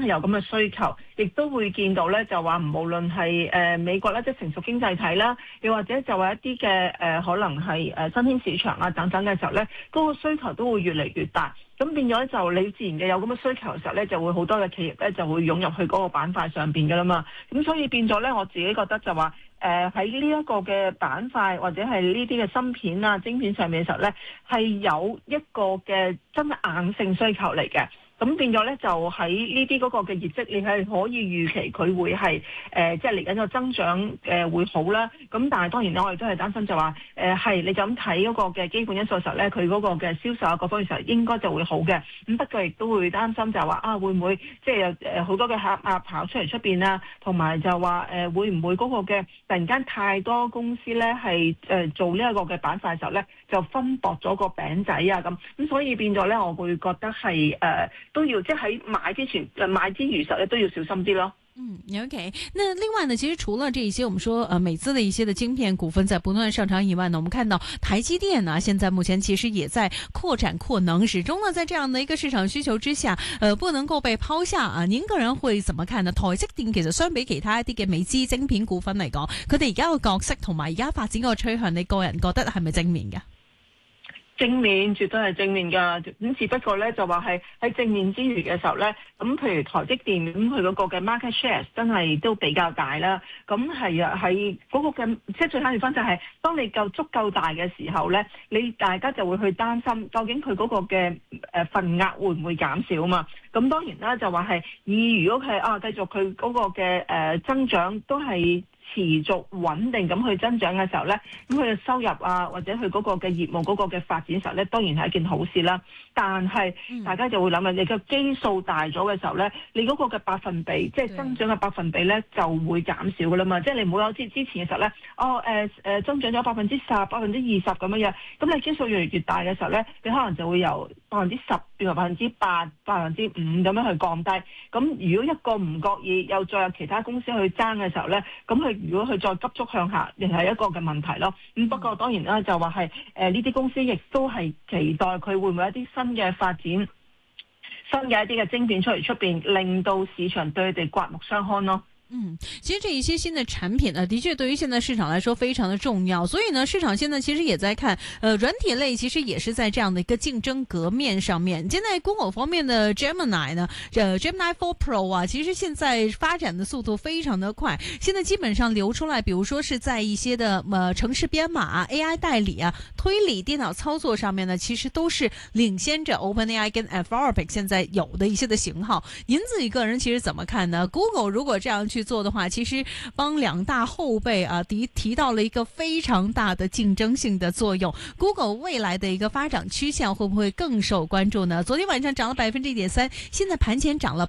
係有咁嘅需求，亦都會見到咧就話無論係美國啦，即係成熟經濟體啦，又或者就話一啲嘅可能係新興市場啊等等嘅時候咧，嗰個需求都會越嚟越大。咁變咗就你自然嘅有咁嘅需求嘅時候咧，就會好多嘅企業咧就會湧入去嗰個板塊上邊㗎啦嘛。咁所以變咗咧，我自己覺得就話喺呢一個嘅板塊或者係呢啲嘅芯片啊、晶片上面嘅時候咧，係有一個嘅真係硬性需求嚟嘅。咁變咗咧，就喺呢啲嗰個嘅業績，你係可以預期佢會係即係嚟緊個增長會好啦。咁但係當然我哋都係擔心就話係你就咁睇嗰個嘅基本因素嘅時候咧，佢嗰個嘅銷售啊各方面嘅時候應該就會好嘅。咁不過亦都會擔心就話會唔會即係有好多嘅客額跑出嚟出邊啊，同埋就話會唔會嗰個嘅突然間太多公司咧係做呢一個嘅板塊嘅時候咧，就分薄咗個餅仔啊咁所以變咗咧，我會覺得係都要即係喺買之前買之餘實咧都要小心啲咯。 OK。那另外呢，其實除了這一些我們說美資的一些的晶片股份在不斷上漲以外呢，我們看到台積電呢，現在目前其實也在擴展擴能，始終呢在這樣的一個市場需求之下，不能夠被拋下啊。您個人會怎麼看呢？台積電其實相比其他一啲嘅美資晶片股份嚟講，佢哋而家個角色同埋而家發展個趨向，你個人覺得係咪正面嘅？ 正面絕對係正面㗎，咁只不過咧就話係喺正面之餘嘅時候咧，咁譬如台積電咁佢嗰個嘅 market share 真係都比較大啦。咁係啊，係嗰個嘅即係最慘地方就係當你足夠大嘅時候咧，大家就會去擔心究竟佢嗰個嘅份額會唔會減少嘛？咁當然啦，就話係如果係繼續佢嗰個嘅增長都係持續穩定咁去增長嘅時候咧，咁佢嘅收入啊或者佢嗰個嘅業務嗰個嘅發展時候咧，當然係一件好事啦。但係大家就會諗啦，你嘅基數大咗嘅時候咧，你嗰個嘅百分比即係增長嘅百分比咧就會減少噶啦嘛。即係你唔好有之前嘅時候咧，增長咗10%、20%咁樣樣，咁你基數越嚟越大嘅時候咧，你可能就會由10%變為8%、5%咁樣去降低。咁如果一個唔覺意又再有其他公司去爭嘅時候咧，咁佢如果佢再急速向下，亦係一個嘅問題咯。咁不過當然啦，就話係呢啲公司亦都係期待佢會唔會有一啲新嘅發展、新嘅一啲嘅晶片出邊，令到市場對佢哋刮目相看咯。 其實這一些新的產品呢，的確對於現在市場來說非常的重要。所以呢，市場現在其實也在看，軟體類其實也是在這樣的一個競爭革面上面。現在 Google 方面的 Gemini 呢，Gemini 4 Pro 啊，其實現在發展的速度非常的快。現在基本上流出來，比如說是在一些的程式編碼啊、AI 代理啊、推理、電腦操作上面呢，其實都是領先着 OpenAI 跟 Anthropic 現在有的一些的型號。您自己個人其實怎麼看呢？ Google 如果這樣去做的話，其實幫兩大後輩啊提到了一個非常大的競爭性的作用。Google 未來的一個發展趨向會不會更受關注呢？昨天晚上漲了1.3%，現在盤前漲了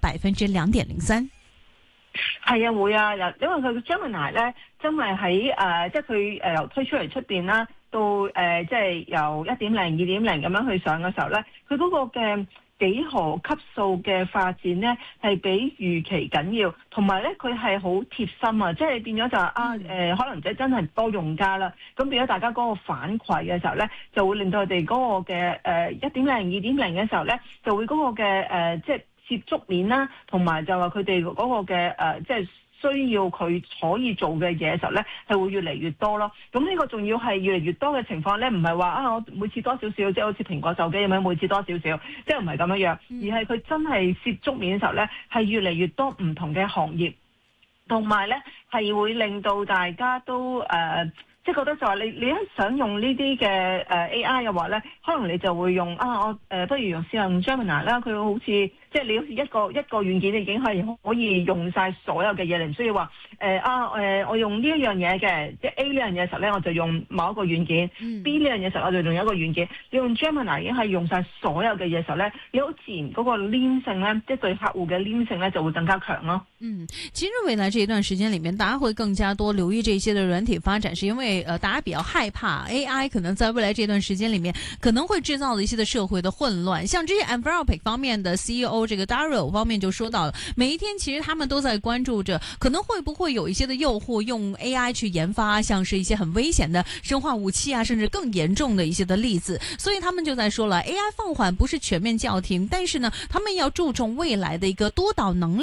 2.03%。 係啊，會啊，因為佢 Gemini 咧，真係喺即係佢由推出嚟出邊啦，到即係由1.0、2.0咁樣去上嘅時候咧，佢嗰個嘅幾何級數嘅發展呢係比預期緊要，同埋呢佢係好貼心啊！即係變咗就可能真係多用家啦，咁變咗大家嗰個反饋嘅時候呢，就會令到佢哋嗰個嘅1.0、2.0嘅時候呢，就會嗰個嘅即係接觸面啦，同埋就話佢哋嗰個嘅即係需要佢可以做嘅嘢嘅時候咧，係會越嚟越多咯。咁呢個仲要係越嚟越多嘅情況咧，唔係話我每次多少少，即係好似蘋果手機咁樣每次多少少，即係唔係咁樣樣，而係佢真係接觸面嘅時候咧，係越嚟越多唔同嘅行業，同埋咧係會令到大家都即係覺得就話你一想用呢啲嘅AI 嘅話咧，可能你就會用我不如試下用 Gemini 啦，佢好似即係你好似一個軟件，你已經係可以用晒所有嘅嘢，你唔需要話我用呢一樣嘢嘅，即係 A 呢樣嘢嘅時候咧，我就用某一個軟件，B 呢樣嘢嘅時候我就用一個軟件。你用 Gemini 已經係用晒所有嘅嘢嘅時候咧，你好自然嗰個黏性咧，即係對客戶嘅黏性咧就會更加強咯。 其實未來這一段時間裡面，大家會更加多留意這些的軟體發展，是因為大家比較害怕 AI 可能在未來這段時間裡面可能會製造一些的社會的混亂。像這些 Anthropic 方面的 CEO 這個 Daryl 方面就說到了，每一天其實他們都在關注着可能會不會有一些的誘惑用 AI 去研發像是一些很危險的生化武器啊，甚至更嚴重的一些的例子。所以他們就在說了， AI 放緩不是全面叫停，但是呢他們要注重未來的一個多導能力